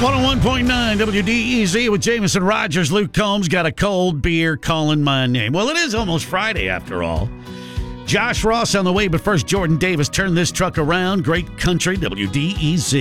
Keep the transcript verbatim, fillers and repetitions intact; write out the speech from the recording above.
one oh one point nine W D E Z with Jameson Rogers. Luke Combs got a cold beer calling my name. Well, it is almost Friday after all. Josh Ross on the way, but first Jordan Davis. Turn this truck around. Great country, W D E Z.